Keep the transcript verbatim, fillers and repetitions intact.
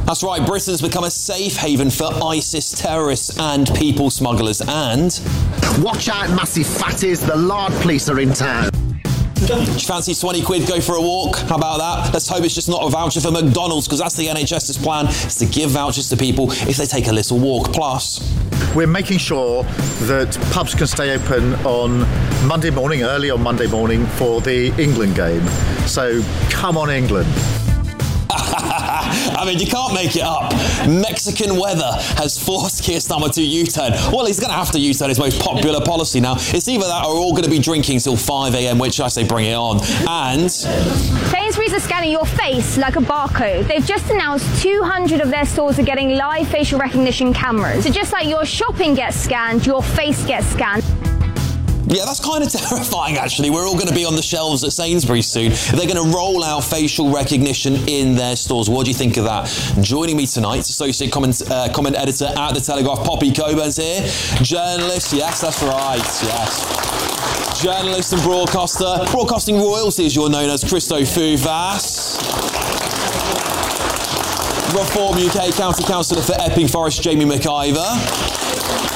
That's right, Britain's become a safe haven for ISIS terrorists and people smugglers, and... Watch out, massive fatties, the Lard police are in town. Do you fancy twenty quid, go for a walk? How about that? Let's hope it's just not a voucher for McDonald's, because that's the N H S's plan, is to give vouchers to people if they take a little walk. Plus, we're making sure that pubs can stay open on Monday morning, early on Monday morning, for the England game. So come on, England. I mean, you can't make it up. Mexican weather has forced Keir Starmer to U-turn. Well, he's going to have to U-turn his most popular policy now. It's either that or we're all going to be drinking till five a m, which I say bring it on. And... Sainsbury's are scanning your face like a barcode. They've just announced two hundred of their stores are getting live facial recognition cameras. So just like your shopping gets scanned, your face gets scanned. Yeah, that's kind of terrifying, actually. We're all going to be on the shelves at Sainsbury's soon. They're going to roll out facial recognition in their stores. What do you think of that? Joining me tonight, Associate Comment, uh, comment Editor at The Telegraph, Poppy Coburn's here. Journalist, yes, that's right, yes. Journalist and broadcaster. Broadcasting royalty, as you're known as, Christo Fuvas. Reform U K County Councillor for Epping Forest, Jamie McIver.